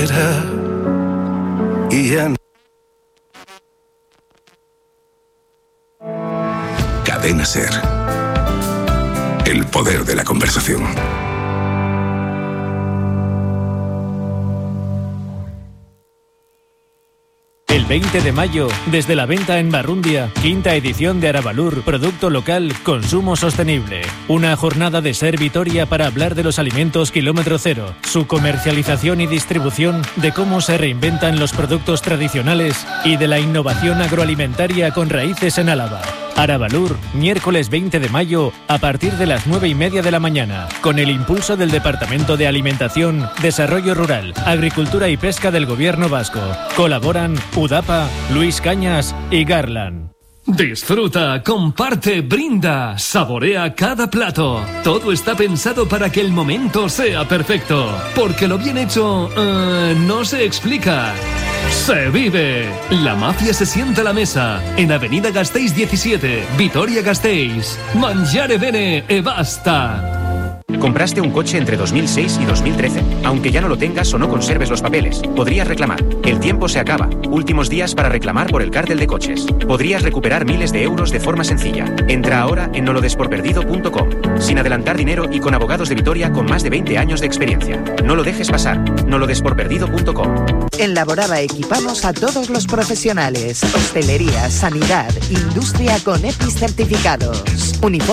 era y ya no. Cadena SER. El poder de la conversación. El 20 de mayo, desde la venta en Barrundia, quinta edición de Aravalur, producto local, consumo sostenible. Una jornada de SER Vitoria para hablar de los alimentos kilómetro cero, su comercialización y distribución, de cómo se reinventan los productos tradicionales y de la innovación agroalimentaria con raíces en Álava. Aravalur, miércoles 20 de mayo, a partir de las 9:30 de la mañana, con el impulso del Departamento de Alimentación, Desarrollo Rural, Agricultura y Pesca del Gobierno Vasco. Colaboran UDAPA, Luis Cañas y Garland. Disfruta, comparte, brinda, saborea cada plato. Todo está pensado para que el momento sea perfecto. Porque lo bien hecho, no se explica. Se vive. La mafia se sienta a la mesa. En Avenida Gasteiz 17, Vitoria-Gasteiz. Mangiare bene e basta. ¿Compraste un coche entre 2006 y 2013? Aunque ya no lo tengas o no conserves los papeles, podrías reclamar. El tiempo se acaba. Últimos días para reclamar por el cártel de coches. Podrías recuperar miles de euros de forma sencilla. Entra ahora en nolodesporperdido.com. Sin adelantar dinero y con abogados de Vitoria con más de 20 años de experiencia. No lo dejes pasar. nolodesporperdido.com. En Laboraba equipamos a todos los profesionales. Hostelería, sanidad, industria con EPIs certificados.